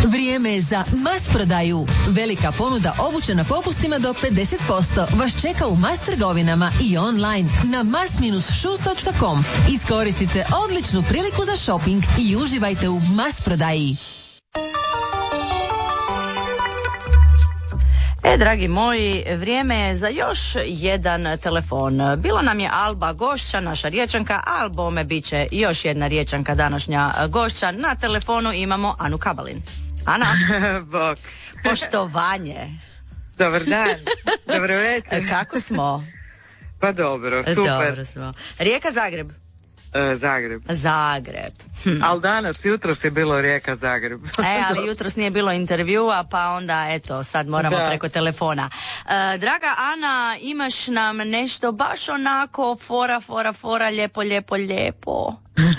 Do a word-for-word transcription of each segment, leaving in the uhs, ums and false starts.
Vrijeme je za Mas prodaju. Velika ponuda obuće na popustima do pedeset posto vas čeka u Mas trgovinama i online na mas shoes točka com. Iskoristite odličnu priliku za shopping i uživajte u Mas prodaji. E, dragi moji, vrijeme je za još jedan telefon. Bilo nam je Alba gošća, naša Riječanka, a albome bit će još jedna Riječanka, današnja gošća. Na telefonu imamo Anu Kabalin. Ana? Bok. Poštovanje. Dobar dan. Dobro večer. Kako smo? Pa dobro, super. Dobro smo. Rijeka, Zagreb? E, Zagreb. Zagreb. Hm. Ali danas, jutros je bilo Rijeka, Zagreb. E, ali jutros nije bilo intervjua, pa onda, eto, sad moramo da. preko telefona. E, draga Ana, imaš nam nešto baš onako fora, fora, fora, lijepo, lijepo, lijepo.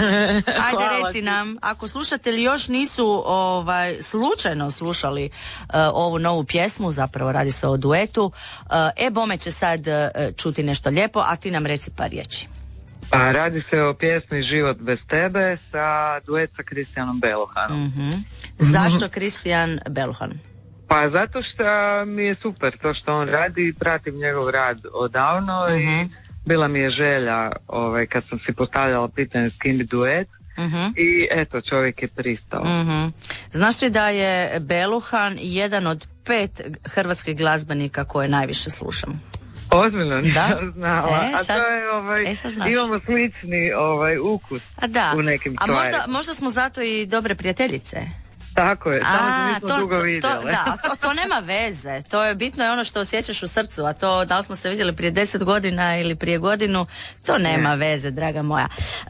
Ajde, reci nam, ako slušatelji još nisu ovaj, slučajno slušali uh, ovu novu pjesmu, zapravo radi se o duetu, uh, e, bome će sad uh, čuti nešto lijepo, a ti nam reci par riječi. Pa radi se o pjesmi Život bez tebe sa duet sa Kristijanom Belohanom. Mm-hmm. Zašto Kristijan Belohan? Pa zato što mi je super to što on radi i pratim njegov rad odavno. Mm-hmm. I bila mi je želja ovaj, kad sam si postavljala pitanje s kim bi duet. Mm-hmm. I eto, čovjek je pristao. Mm-hmm. Znaš li da je Belohan jedan od pet hrvatskih glazbenika koje najviše slušam? Ozbiljno, nisam znala. E, sad, a to je, ovaj, e, imamo slični ovaj, ukus a da. u nekim a stvarima. možda, možda smo zato i dobre prijateljice. Tako je, samo nismo to, dugo to, vidjeli. To, da, to, to nema veze, to je bitno je ono što osjećaš u srcu, a to da li smo se vidjeli prije deset godina ili prije godinu, to nema ne. veze, draga moja. Uh,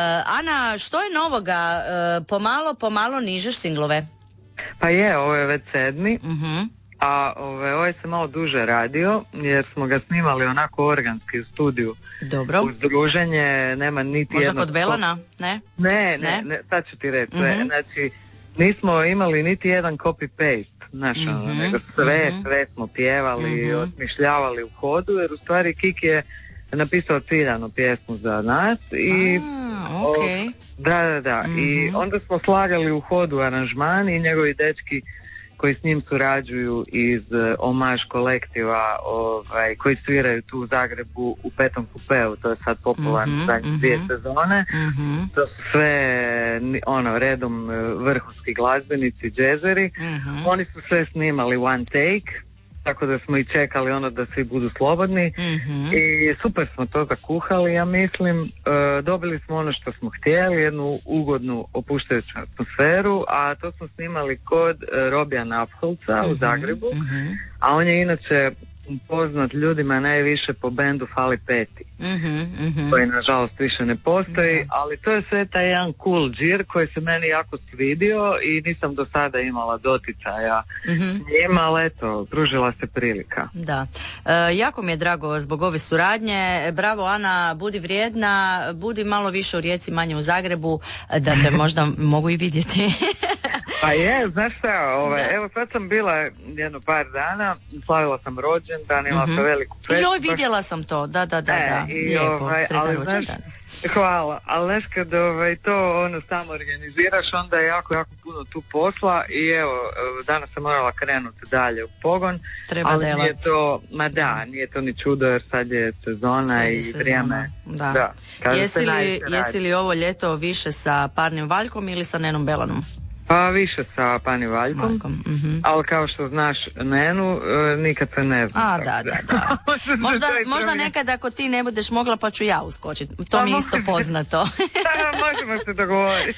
Ana, što je novoga? Uh, pomalo, pomalo nižeš singlove? Pa je, ovo je već sedmi. Uh-huh. A ove, ovaj se malo duže radio jer smo ga snimali onako organski u studiju. Dobro. Uz druženje nema niti možda jedno... kod Belana? Ne? Ne, ne, ne, ne sad ću ti reći. Mm-hmm. Znači, nismo imali niti jedan copy-paste, znaš, mm-hmm. nego sve, mm-hmm. sve smo pjevali, mm-hmm. osmišljavali u hodu, jer u stvari Kiki je napisao ciljanu pjesmu za nas i... Ah, okay. o, da, da, da. Mm-hmm. I onda smo slagali u hodu aranžman i njegovi dečki koji s njim surađuju iz uh, Omaž kolektiva, ovaj, koji sviraju tu u Zagrebu u Petom kupeu, to je sad popularno mm-hmm, zadnje mm-hmm. dvije sezone. Mm-hmm. To su sve ono, redom vrhunski glazbenici, džezeri. Mm-hmm. Oni su sve snimali one take, tako da smo i čekali ono da svi budu slobodni. Mm-hmm. I super smo to zakuhali, ja mislim. E, dobili smo ono što smo htjeli, jednu ugodnu opuštajuću atmosferu, a to smo snimali kod e, Robija Napholca mm-hmm. u Zagrebu, mm-hmm. a on je inače poznat ljudima najviše po bendu Fali Peti, mm-hmm, mm-hmm. koji nažalost više ne postoji, mm-hmm. ali to je sve taj jedan cool džir koji se meni jako svidio i nisam do sada imala doticaja mm-hmm. s njima, ali eto, pružila se prilika. Da, e, jako mi je drago zbog ove suradnje. Bravo Ana, budi vrijedna, budi malo više u Rijeci, manje u Zagrebu, da te možda mogu i vidjeti. Pa je, znaš šta, ovaj, evo sad sam bila jedno par dana, slavila sam rođendan, imala mm-hmm. sam veliku festu. Joj, vidjela sam to, da, da, da, e, da. I, lijepo, ovaj, ali, znaš, hvala, ali znaš kad ovaj, to ono samo organiziraš, onda je jako, jako puno tu posla i evo, danas sam morala krenuti dalje u pogon, treba ali delat. Nije to, ma da, nije to ni čudo jer sad je sezona sad je i sezona. Vrijeme. Da. Da, jesi, li, jesi li ovo ljeto više sa parnim Valjkom ili sa Nenom Belanom? Pa više sa Pani Valjkom, mm-hmm. ali kao što znaš Nenu, e, nikad se ne zna. A, da, da, da. možda, možda nekad ako ti ne budeš mogla pa ću ja uskočiti. To pa mi je isto poznato. Da, možemo se dogovoriti.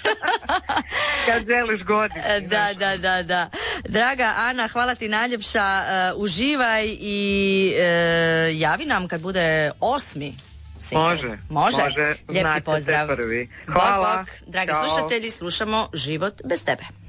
Kad želiš godinu. Da, da, da, da. Draga Ana, hvala ti najljepša. Uh, uživaj i uh, javi nam kad bude osmi. Može, može, može. Lijep ti pozdrav. Prvi. Hvala. Bok, bok. Dragi Ćao. Slušatelji, slušamo Život bez tebe.